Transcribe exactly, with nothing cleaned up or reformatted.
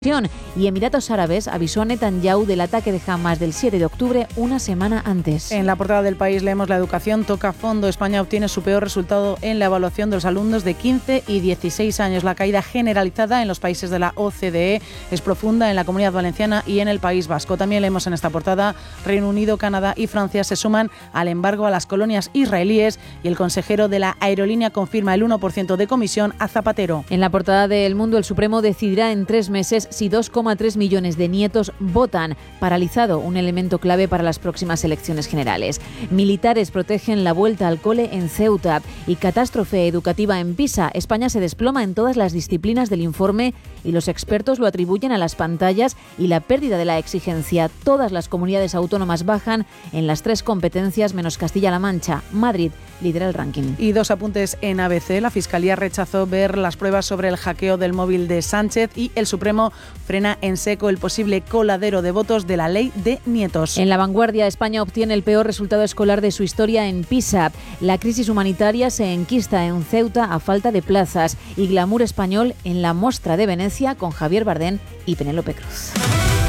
Y Emiratos Árabes avisó a Netanyahu del ataque de Hamas del siete de octubre una semana antes. En la portada del País leemos: la educación toca fondo. España obtiene su peor resultado en la evaluación de los alumnos de quince y dieciséis años. La caída generalizada en los países de la O C D E es profunda en la Comunidad Valenciana y en el País Vasco. También leemos en esta portada: Reino Unido, Canadá y Francia se suman al embargo a las colonias israelíes y el consejero de la aerolínea confirma el uno por ciento de comisión a Zapatero. En la portada de El Mundo, el Supremo decidirá en tres meses si dos coma tres millones de nietos votan. Paralizado, un elemento clave para las próximas elecciones generales. Militares protegen la vuelta al cole en Ceuta. Y catástrofe educativa en Pisa. España se desploma en todas las disciplinas del informe y los expertos lo atribuyen a las pantallas y la pérdida de la exigencia. Todas las comunidades autónomas bajan en las tres competencias menos Castilla-La Mancha. Madrid lidera el ranking. Y dos apuntes en A B C. La Fiscalía rechazó ver las pruebas sobre el hackeo del móvil de Sánchez y el Supremo frena en seco el posible coladero de votos de la ley de nietos. En La Vanguardia, España obtiene el peor resultado escolar de su historia en PISA. La crisis humanitaria se enquista en Ceuta a falta de plazas y glamour español en la Mostra de Venecia con Javier Bardem y Penélope Cruz.